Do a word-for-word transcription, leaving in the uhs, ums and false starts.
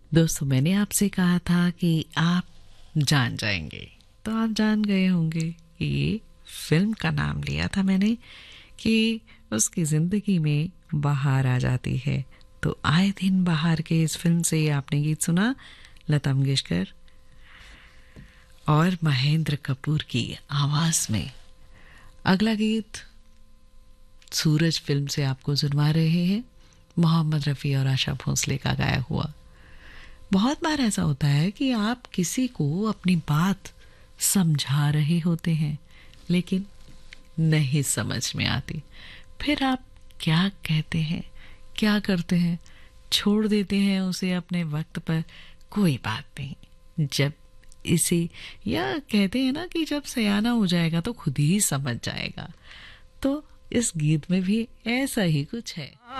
दोस्तों, मैंने आपसे कहा था कि आप जान जाएंगे, तो आप जान गए होंगे कि ये फिल्म का नाम लिया था मैंने कि उसकी ज़िंदगी में बहार आ जाती है। तो आए दिन बहार के इस फिल्म से आपने गीत सुना, लता मंगेशकर और महेंद्र कपूर की आवाज़ में। अगला गीत सूरज फिल्म से आपको सुनवा रहे हैं, मोहम्मद रफ़ी और आशा भोसले का गाया हुआ। बहुत बार ऐसा होता है कि आप किसी को अपनी बात समझा रहे होते हैं लेकिन नहीं समझ में आती, फिर आप क्या कहते हैं, क्या करते हैं, छोड़ देते हैं उसे अपने वक्त पर। कोई बात नहीं, जब इसे या कहते हैं ना कि जब सयाना हो जाएगा तो खुद ही समझ जाएगा। तो इस गीत में भी ऐसा ही कुछ है।